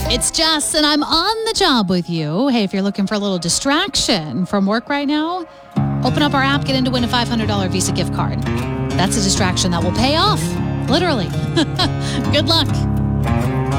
It's Jess, and I'm on the job with you. Hey, if you're looking for a little distraction from work right now, open up our app, get in to win a $500 Visa gift card. That's a distraction that will pay off, literally. Good luck.